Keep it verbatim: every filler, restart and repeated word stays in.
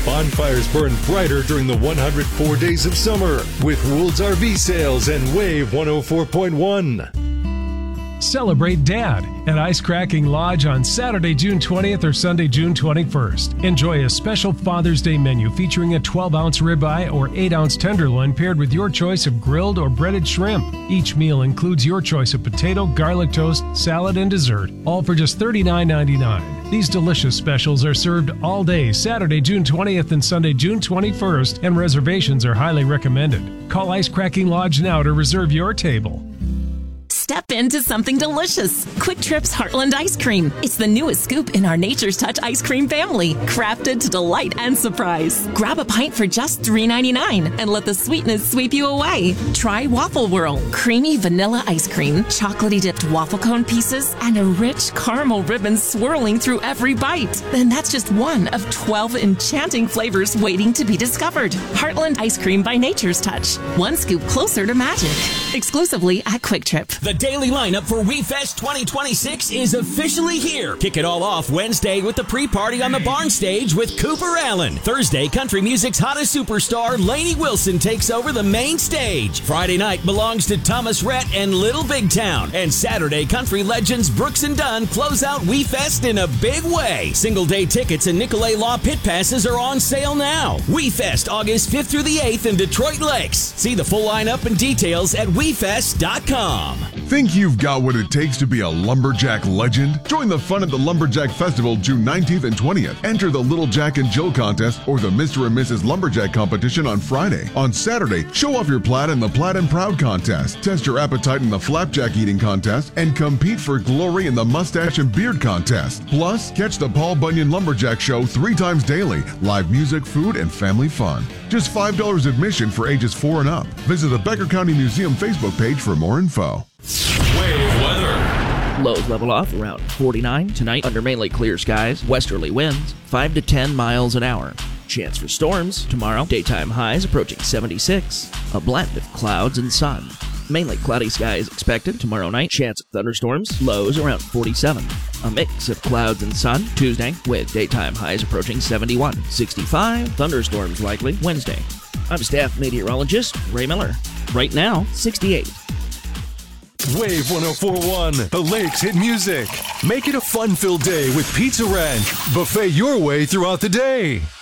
Bonfires burn brighter during the one hundred four days of summer with World's R V Sales and Wave one oh four point one. Celebrate Dad at Ice Cracking Lodge on Saturday, June twentieth or Sunday, June twenty-first. Enjoy a special Father's Day menu featuring a twelve ounce ribeye or eight ounce tenderloin paired with your choice of grilled or breaded shrimp. Each meal includes your choice of potato, garlic toast, salad, and dessert, all for just thirty-nine ninety-nine. These delicious specials are served all day Saturday, June twentieth and Sunday, June twenty-first, and reservations are highly recommended. Call Ice Cracking Lodge now to reserve your table. Step into something delicious. Quick Trip's Heartland Ice Cream. It's the newest scoop in our Nature's Touch ice cream family, crafted to delight and surprise. Grab a pint for just three ninety-nine and let the sweetness sweep you away. Try Waffle Whirl, creamy vanilla ice cream, chocolatey dipped waffle cone pieces, and a rich caramel ribbon swirling through every bite. Then that's just one of twelve enchanting flavors waiting to be discovered. Heartland Ice Cream by Nature's Touch. One scoop closer to magic. Exclusively at Quick Trip. The daily lineup for WeFest twenty twenty-six is officially here. Kick it all off Wednesday with the pre-party on the barn stage with Cooper Allen. Thursday, country music's hottest superstar, Lainey Wilson, takes over the main stage. Friday night belongs to Thomas Rhett and Little Big Town. And Saturday, country legends Brooks and Dunn close out WeFest in a big way. Single day tickets and Nicolay Law pit passes are on sale now. WeFest August fifth through the eighth in Detroit Lakes. See the full lineup and details at we fest dot com. Think you've got what it takes to be a lumberjack legend? Join the fun at the Lumberjack Festival June nineteenth and twentieth. Enter the Little Jack and Jill contest or the Mister and Missus Lumberjack competition on Friday. On Saturday, show off your plaid in the Plaid and Proud contest. Test your appetite in the Flapjack eating contest and compete for glory in the Mustache and Beard contest. Plus, catch the Paul Bunyan Lumberjack Show three times daily. Live music, food, and family fun. Just five dollars admission for ages four and up. Visit the Becker County Museum Facebook page for more info. Wave weather. Lows level off around forty-nine. Tonight, under mainly clear skies, westerly winds, five to ten miles an hour. Chance for storms tomorrow. Daytime highs approaching seventy-six. A blend of clouds and sun. Mainly cloudy skies expected tomorrow night. Chance of thunderstorms. Lows around forty-seven. A mix of clouds and sun Tuesday with daytime highs approaching seventy-one. sixty-five. Thunderstorms likely Wednesday. I'm staff meteorologist Ray Miller. Right now, sixty-eight. Wave one oh four point one, the Lakes hit music. Make it a fun-filled day with Pizza Ranch. Buffet your way throughout the day.